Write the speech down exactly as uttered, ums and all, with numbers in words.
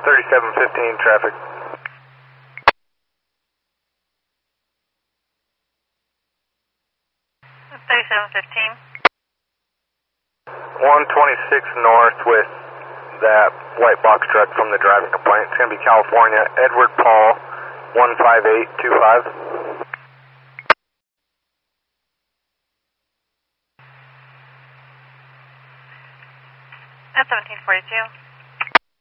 thirty-seven fifteen traffic. thirty-seven fifteen. one twenty-six north with that white box truck from the driving complaint. It's going to be California, Edward Paul, one five eight two five. At seventeen forty-two.